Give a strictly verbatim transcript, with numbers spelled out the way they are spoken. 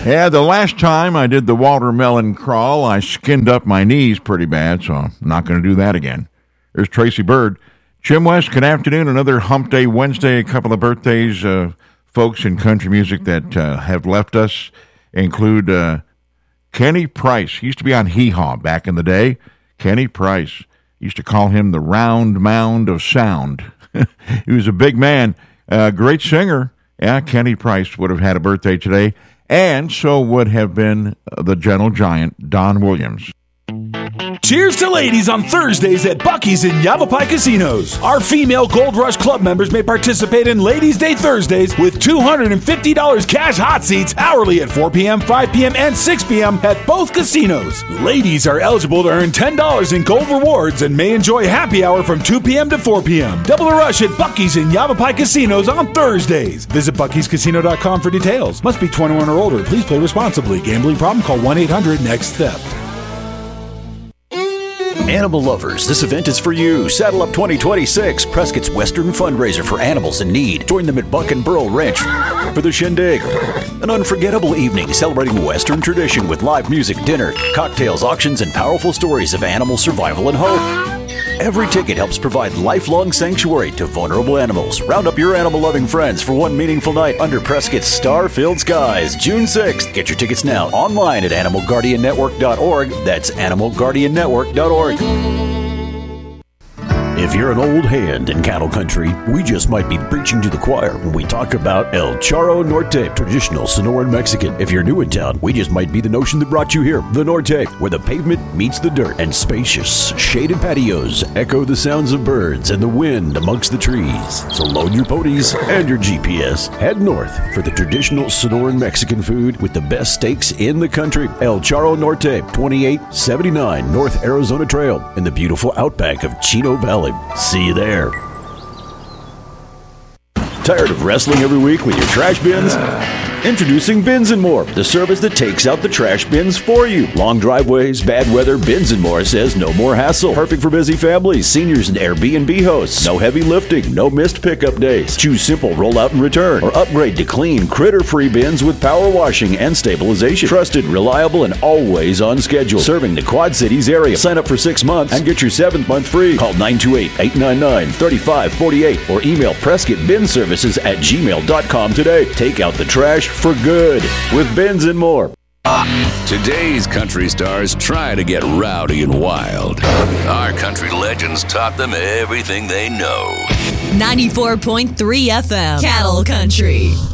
Yeah, the last time I did the watermelon crawl, I skinned up my knees pretty bad, so I'm not going to do that again. There's Tracy Bird. Jim West, good afternoon. Another Hump Day Wednesday. A couple of birthdays, uh, folks in country music that uh, have left us include uh, Kenny Price. He used to be on Hee Haw back in the day. Kenny Price. Used to call him the round mound of sound. He was a big man, a great singer. Yeah, Kenny Price would have had a birthday today, and so would have been the gentle giant, Don Williams. Cheers to ladies on Thursdays at Buc-ee's in Yavapai Casinos. Our female Gold Rush Club members may participate in Ladies' Day Thursdays with two hundred fifty dollars cash hot seats hourly at four p.m., five p.m., and six p.m. at both casinos. Ladies are eligible to earn ten dollars in gold rewards and may enjoy happy hour from two p.m. to four p.m. Double the rush at Buc-ee's in Yavapai Casinos on Thursdays. Visit Buc Ees Casino dot com for details. Must be twenty-one or older. Please play responsibly. Gambling problem? Call one eight hundred next step. Animal lovers, this event is for you. Saddle Up twenty twenty-six, Prescott's Western fundraiser for animals in need. Join them at Buck and Burl Ranch for the Shindig. An unforgettable evening celebrating Western tradition with live music, dinner, cocktails, auctions, and powerful stories of animal survival and hope. Every ticket helps provide lifelong sanctuary to vulnerable animals. Round up your animal-loving friends for one meaningful night under Prescott's star-filled skies, June sixth. Get your tickets now online at animal guardian network dot org. That's animal guardian network dot org. If you're an old hand in cattle country, we just might be preaching to the choir when we talk about El Charro Norte, traditional Sonoran Mexican. If you're new in town, we just might be the notion that brought you here. The Norte, where the pavement meets the dirt, and spacious, shaded patios echo the sounds of birds and the wind amongst the trees. So load your ponies and your G P S. Head north for the traditional Sonoran Mexican food with the best steaks in the country. El Charro Norte, twenty-eight seventy-nine North Arizona Trail in the beautiful outback of Chino Valley. See you there. Tired of wrestling every week with your trash bins? Introducing Bins and More, the service that takes out the trash bins for you. Long driveways, bad weather, Bins and More says no more hassle. Perfect for busy families, seniors, and Airbnb hosts. No heavy lifting, no missed pickup days. Choose simple roll out and return, or upgrade to clean, critter-free bins with power washing and stabilization. Trusted, reliable, and always on schedule. Serving the Quad Cities area. Sign up for six months and get your seventh month free. Call nine two eight, eight nine nine, three five four eight or email Prescott Bin Services at gmail dot com today. Take out the trash for good with Bins and More. Today's country stars try to get rowdy and wild. Our country legends taught them everything they know. ninety-four point three F M, Cattle Country.